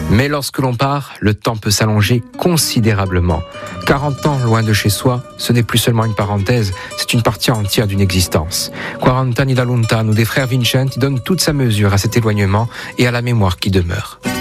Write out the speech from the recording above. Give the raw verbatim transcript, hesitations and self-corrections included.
Mais lorsque l'on part, le temps peut s'allonger considérablement. quarante ans loin de chez soi, ce n'est plus seulement une parenthèse, c'est une partie entière d'une existence. quarante anni da lontano des frères Vincenti donne toute sa mesure à cet éloignement et à la mémoire qui demeure.